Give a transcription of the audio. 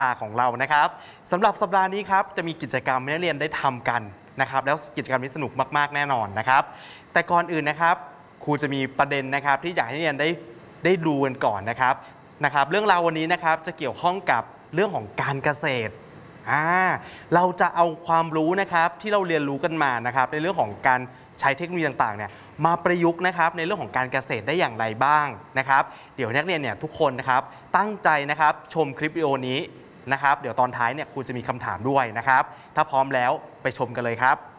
ของเรานะครับสำหรับสัปดาห์นี้ครับจะมีกิจกรรมให้นักเรียนได้ทำกันนะครับแล้วกิจกรรมนี้สนุกมากๆแน่นอนนะครับแต่ก่อนอื่นนะครับครูจะมีประเด็นนะครับที่อยากให้นักเรียนได้ดูกันก่อนนะครับเรื่องราววันนี้นะครับจะเกี่ยวข้องกับเรื่องของการเกษตรเราจะเอาความรู้นะครับที่เราเรียนรู้กันมานะครับในเรื่องของการใช้เทคโนโลยีต่างๆเนี่ยมาประยุกต์นะครับในเรื่องของการเกษตรได้อย่างไรบ้างนะครับเดี๋ยวนักเรียนเนี่ยทุกคนนะครับตั้งใจนะครับชมคลิปวิดีโอนี้นะครับเดี๋ยวตอนท้ายเนี่ยครูจะมีคำถามด้วยนะครับถ้าพร้อมแล้วไปชมกันเลยครับ